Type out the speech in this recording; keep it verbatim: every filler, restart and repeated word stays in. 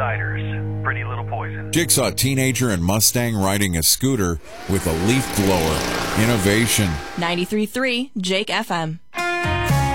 Outsiders. Pretty Little Poison. Jigsaw teenager and Mustang riding a scooter with a leaf blower. Innovation. ninety-three point three Jake F M.